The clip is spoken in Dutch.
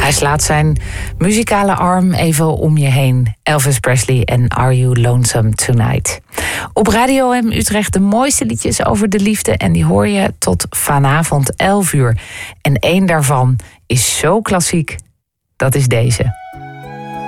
Hij slaat zijn muzikale arm even om je heen. Elvis Presley en Are You Lonesome Tonight? Op Radio M Utrecht de mooiste liedjes over de liefde. En die hoor je tot vanavond 11 uur. En één daarvan is zo klassiek. Dat is deze.